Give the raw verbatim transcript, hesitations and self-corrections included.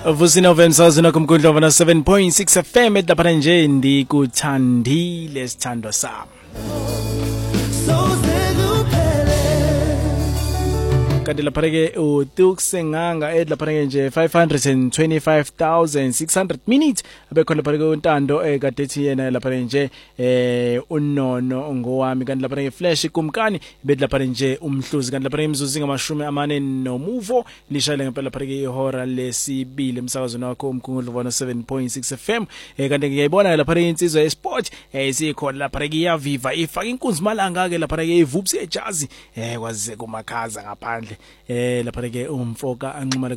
Vusina Vensazina kumkundla wana seven point six F M edlapha nje ndikuthandile sithando sami. Kanti lapha ke uTuksenganga edlapha nje five hundred twenty-five thousand six hundred minutes abekhona lapha ke uNtando ekade ethi yena lapha nje eh uNono ngowami kanti lapha ke Flash kumkani bedlapha nje umhluzi kanti lapha imizuzu ngamashumi amane nomuvo lishayile ngempela lapha ke ihora lesibili emsakazweni wakho umkhulu wana seven point six F M eh kanti ngiyayibona lapha ke insizwa yeSport eh sikhona lapha ke iyaviva ifaka inkunzi malanga ke lapha ke ivupsi ejazi eh kwaze kumakhaza ngaphandle eh lapha ke umfoka anxuma